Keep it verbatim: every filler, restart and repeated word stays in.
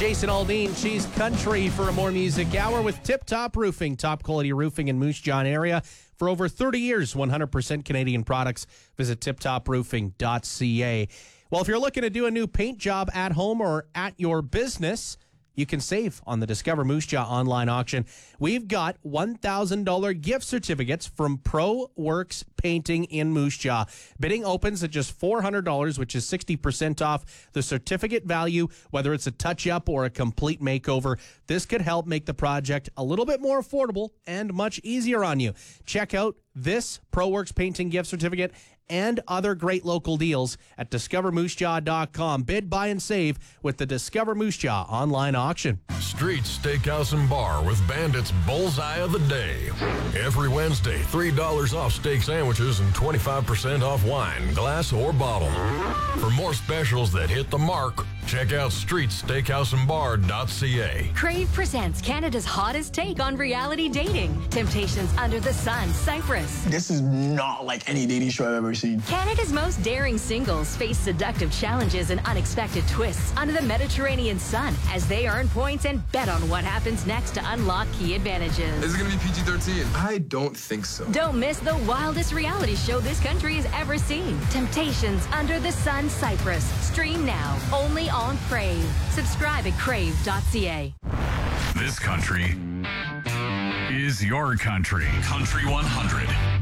Jason Aldean, she's country for a More Music Hour with Tip Top Roofing, top quality roofing in Moose Jaw area for over thirty years, one hundred percent Canadian products. Visit tip top roofing dot c a. Well, if you're looking to do a new paint job at home or at your business, you can save on the Discover Moose Jaw online auction. We've got one thousand dollars gift certificates from Pro Works Painting in Moose Jaw. Bidding opens at just four hundred dollars, which is sixty percent off the certificate value, whether it's a touch-up or a complete makeover. This could help make the project a little bit more affordable and much easier on you. Check out this Pro Works Painting gift certificate and other great local deals at discover moose jaw dot com. Bid, buy, and save with the Discover Moose Jaw online auction. Street Steakhouse and Bar with Bandit's Bullseye of the Day. Every Wednesday, three dollars off steak sandwiches and twenty-five percent off wine, glass, or bottle. For more specials that hit the mark, check out street steakhouse and bar dot c a. Crave presents Canada's hottest take on reality dating. Temptations Under the Sun, Cyprus. This is not like any dating show I've ever seen. Canada's most daring singles face seductive challenges and unexpected twists under the Mediterranean sun as they earn points and bet on what happens next to unlock key advantages. Is it going to be P G thirteen? I don't think so. Don't miss the wildest reality show this country has ever seen. Temptations Under the Sun, Cyprus. Stream now, only on Crave. Subscribe at crave dot c a. This country is your country. Country one hundred.